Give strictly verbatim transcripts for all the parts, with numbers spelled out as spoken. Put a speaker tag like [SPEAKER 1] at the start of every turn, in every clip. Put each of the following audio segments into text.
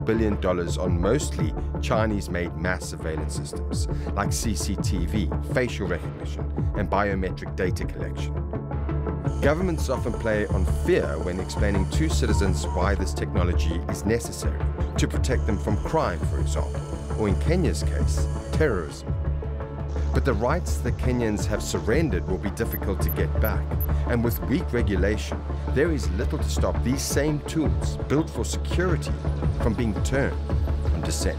[SPEAKER 1] billion dollars on mostly Chinese-made mass surveillance systems like C C T V, facial recognition, and biometric data collection. Governments often play on fear when explaining to citizens why this technology is necessary, to protect them from crime, for example, or in Kenya's case, terrorism. But the rights that Kenyans have surrendered will be difficult to get back. And with weak regulation, there is little to stop these same tools, built for security, from being turned on dissent.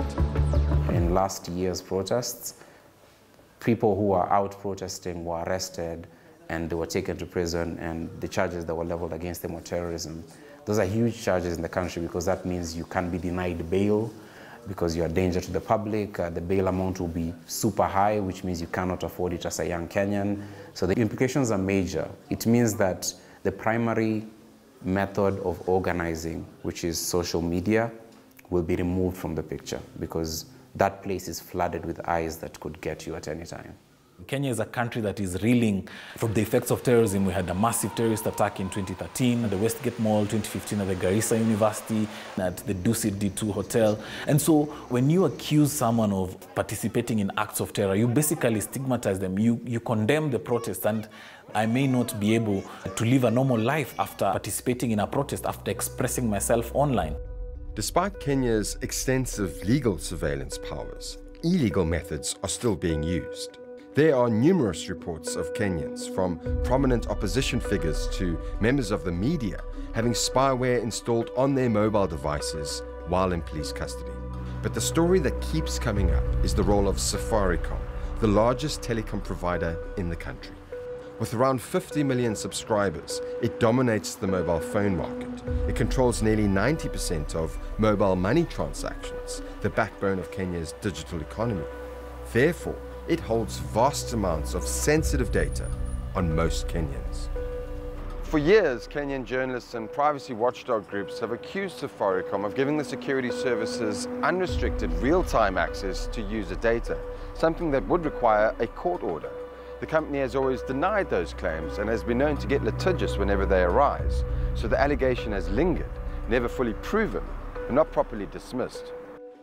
[SPEAKER 2] In last year's protests, people who were out protesting were arrested and they were taken to prison, and the charges that were leveled against them were terrorism. Those are huge charges in the country because that means you can't be denied bail, because you are a danger to the public. Uh, the bail amount will be super high, which means you cannot afford it as a young Kenyan. So the implications are major. It means that the primary method of organizing, which is social media, will be removed from the picture because that place is flooded with eyes that could get you at any time.
[SPEAKER 3] Kenya is a country that is reeling from the effects of terrorism. We had a massive terrorist attack in twenty thirteen at the Westgate Mall, twenty fifteen at the Garissa University, at the Dusit D two Hotel. And so when you accuse someone of participating in acts of terror, you basically stigmatize them. You, you condemn the protest, and I may not be able to live a normal life after participating in a protest, after expressing myself online.
[SPEAKER 1] Despite Kenya's extensive legal surveillance powers, illegal methods are still being used. There are numerous reports of Kenyans, from prominent opposition figures to members of the media, having spyware installed on their mobile devices while in police custody. But the story that keeps coming up is the role of Safaricom, the largest telecom provider in the country. With around fifty million subscribers, it dominates the mobile phone market. It controls nearly ninety percent of mobile money transactions, the backbone of Kenya's digital economy. Therefore, it holds vast amounts of sensitive data on most Kenyans. For years, Kenyan journalists and privacy watchdog groups have accused Safaricom of giving the security services unrestricted real-time access to user data, something that would require a court order. The company has always denied those claims and has been known to get litigious whenever they arise, so the allegation has lingered, never fully proven, and not properly dismissed.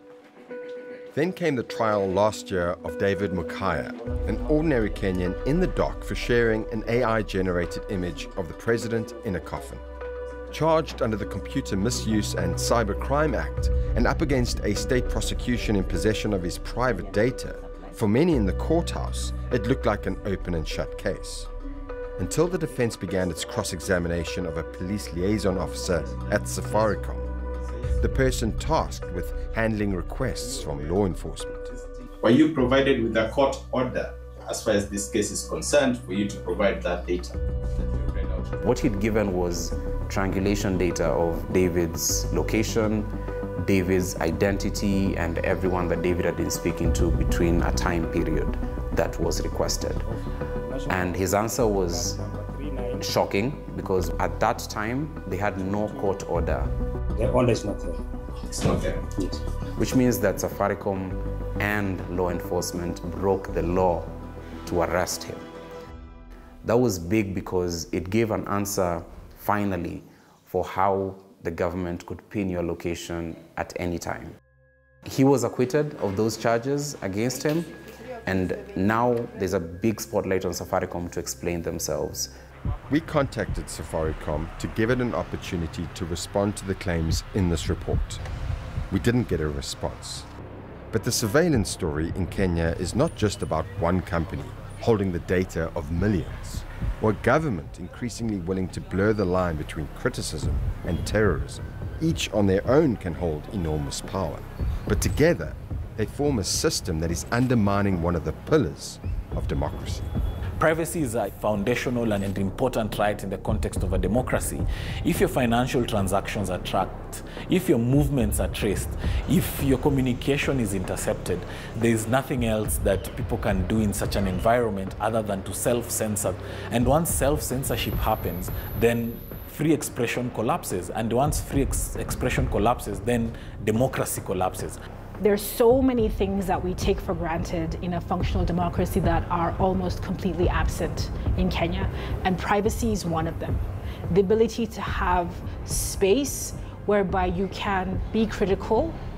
[SPEAKER 1] Then came the trial last year of David Mukaya, an ordinary Kenyan in the dock for sharing an A I-generated image of the president in a coffin. Charged under the Computer Misuse and Cybercrime Act and up against a state prosecution in possession of his private data, for many in the courthouse, it looked like an open and shut case. Until the defense began its cross-examination of a police liaison officer at Safaricom, the person tasked with handling requests from law enforcement.
[SPEAKER 4] Were you provided with a court order, as far as this case is concerned, for you to provide that data?
[SPEAKER 2] What he'd given was triangulation data of David's location, David's identity, and everyone that David had been speaking to between a time period that was requested. And his answer was shocking, because at that time, they had no court order.
[SPEAKER 5] The order is not there.
[SPEAKER 4] It's not there.
[SPEAKER 5] Yes.
[SPEAKER 2] Which means that Safaricom and law enforcement broke the law to arrest him. That was big because it gave an answer, finally, for how the government could pin your location at any time. He was acquitted of those charges against him, and now there's a big spotlight on Safaricom to explain themselves.
[SPEAKER 1] We contacted Safaricom to give it an opportunity to respond to the claims in this report. We didn't get a response. But the surveillance story in Kenya is not just about one company holding the data of millions, or a government increasingly willing to blur the line between criticism and terrorism. Each on their own can hold enormous power, but together they form a system that is undermining one of the pillars of democracy.
[SPEAKER 3] Privacy is a foundational and important right in the context of a democracy. If your financial transactions are tracked, if your movements are traced, if your communication is intercepted, there is nothing else that people can do in such an environment other than to self-censor. And once self-censorship happens, then free expression collapses. And once free ex expression collapses, then democracy collapses.
[SPEAKER 6] There's so many things that we take for granted in a functional democracy that are almost completely absent in Kenya, and privacy is one of them. The ability to have space whereby you can be critical